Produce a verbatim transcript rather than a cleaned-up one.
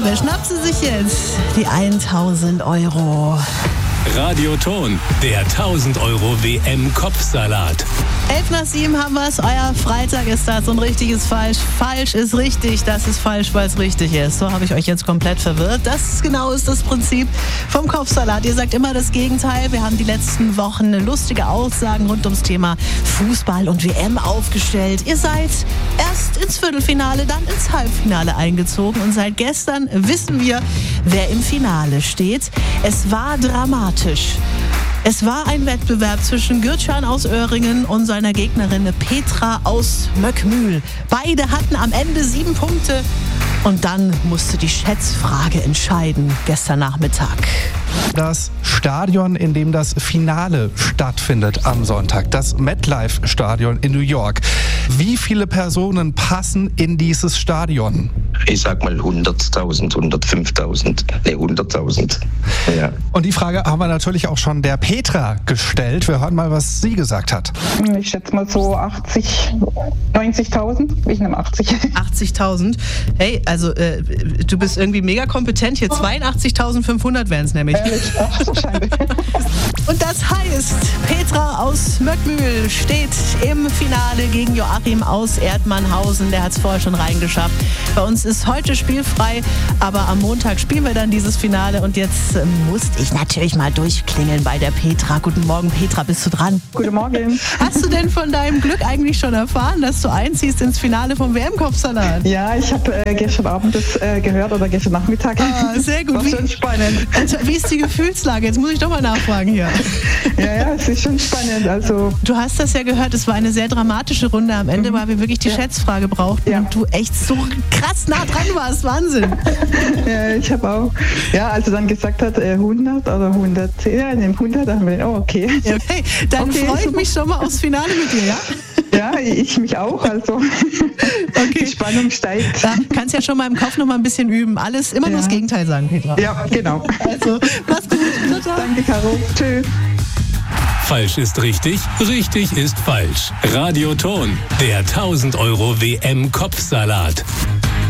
Wer schnappt sie sich jetzt? Die tausend Euro. Radioton, der tausend Euro W M-Kopfsalat. elf nach sieben haben wir es. Euer Freitag ist das und richtig ist falsch. Falsch ist richtig. Das ist falsch, weil es richtig ist. So habe ich euch jetzt komplett verwirrt. Das genau ist das Prinzip vom Kopfsalat. Ihr sagt immer das Gegenteil. Wir haben die letzten Wochen lustige Aussagen rund ums Thema Fußball und W M aufgestellt. Ihr seid erst ins Viertelfinale, dann ins Halbfinale eingezogen. Und seit gestern wissen wir, wer im Finale steht. Es war dramatisch. Es war ein Wettbewerb zwischen Gürcan aus Öhringen und seiner Gegnerin Petra aus Möckmühl. Beide hatten am Ende sieben Punkte und dann musste die Schätzfrage entscheiden gestern Nachmittag. Das Stadion, in dem das Finale stattfindet am Sonntag, das MetLife-Stadion in New York. Wie viele Personen passen in dieses Stadion? Ich sag mal hunderttausend, hundertfünftausend, nee, hunderttausend. Ja. Und die Frage haben wir natürlich auch schon der Petra gestellt. Wir hören mal, was sie gesagt hat. Ich schätze mal so achtzig, neunzigtausend. Ich nehme achtzig. achtzigtausend? Hey, also äh, du bist irgendwie mega kompetent hier. zweiundachtzigtausendfünfhundert wären es nämlich. Ehrlich? Ach, so scheinbar. Und das heißt, Petra aus Möckmühl steht im Finale gegen Joachim aus Erdmannhausen. Der hat es vorher schon reingeschafft. Bei uns ist heute spielfrei, aber am Montag spielen wir dann dieses Finale. Und jetzt äh, musste ich natürlich mal durchklingeln bei der Petra. Guten Morgen, Petra, bist du dran? Guten Morgen. Hast du denn von deinem Glück eigentlich schon erfahren, dass du einziehst ins Finale vom W M-Kopfsalat? Ja, ich habe äh, gestern Abend das äh, gehört oder gestern Nachmittag. Ah, sehr gut. War Wie, schon spannend. also, wie ist die Gefühlslage? Jetzt muss ich doch mal nachfragen hier. Ja, ja, es ist schon spannend. Also Du hast das ja gehört, es war eine sehr dramatische Runde am Ende, weil wir wirklich die Ja. Schätzfrage brauchten Ja. und du echt so krass nah dran warst. Wahnsinn. ja, ich habe auch, ja, als er dann gesagt hat, äh, hundert oder hundertzehn, ja, in dem hundert, dann haben wir gedacht, oh, okay. Okay, dann Okay, freue ich super. mich schon mal aufs Finale mit dir, ja? Ja, ich mich auch, also die Spannung steigt. Da kannst ja schon mal im Kopf noch mal ein bisschen üben. Alles immer nur Ja. das Gegenteil sagen, Petra. Ja, genau. Also, mach's gut. Ciao, ciao. Danke, Caro. Tschüss. Falsch ist richtig, richtig ist falsch. Radioton, der tausend Euro W M-Kopfsalat.